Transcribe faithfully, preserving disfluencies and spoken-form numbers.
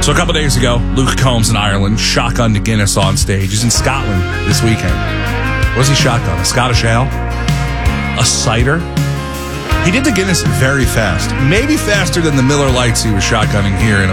So a couple days ago, Luke Combs in Ireland shotgunned a Guinness on stage. He's in Scotland this weekend. What was he shotgun? A Scottish ale? A cider? He did the Guinness very fast. Maybe faster than the Miller Lights he was shotgunning here in